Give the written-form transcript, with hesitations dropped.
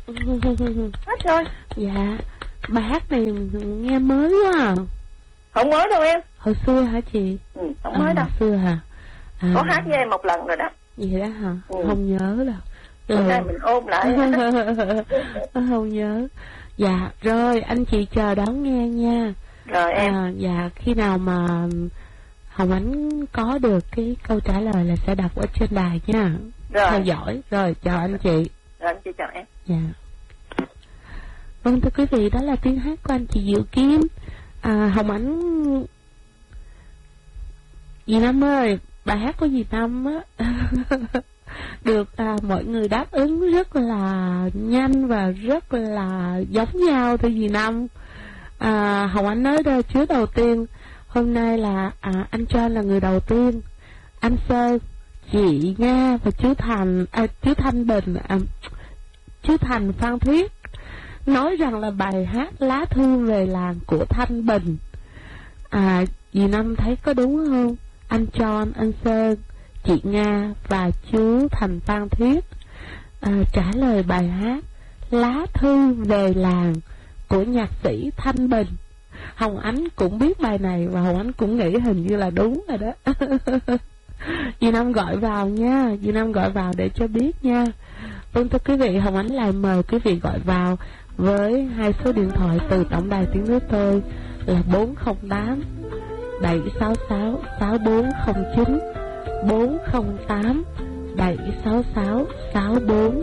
Hết rồi. Dạ, bài hát này nghe mới quá à. Không mới đâu em. Hồi xưa hả chị? Không mới đâu. Hồi xưa hả? Có hát với em một lần rồi đó. Vậy đó hả? Không nhớ đâu. Hôm nay mình ôm lại. Không nhớ. Dạ, rồi anh chị chờ đón nghe nha. Rồi em. Dạ, khi nào mà Hồng Ánh có được cái câu trả lời là sẽ đọc ở trên đài nha. Rồi. Theo dõi. Rồi, chào anh chị. Rồi anh chị chào em. Dạ. Vâng thưa quý vị, đó là tiếng hát của anh chị Diệu Kim. Hồng Ánh, dì Năm ơi, bài hát của dì Năm á được mọi người đáp ứng rất là nhanh và rất là giống nhau thưa dì Năm. Hồng Ánh nói đó, chứa đầu tiên hôm nay là anh John là người đầu tiên, anh Sơn, chị Nga và chú Thanh Bình, chú Thành Phan Thuyết nói rằng là bài hát Lá Thư Về Làng của Thanh Bình. Dì Năm thấy có đúng không? Anh John, anh Sơn, chị Nga và chú Thành Phan Thuyết trả lời bài hát Lá Thư Về Làng của nhạc sĩ Thanh Bình. Hồng Ánh cũng biết bài này và Hồng Ánh cũng nghĩ hình như là đúng rồi đó. Dì Năm gọi vào nha, dì Năm gọi vào để cho biết nha. Vâng thưa quý vị, Hồng Ánh lại mời quý vị gọi vào với hai số điện thoại từ tổng đài tiếng nước tôi là 408 766 6409, 408 766 64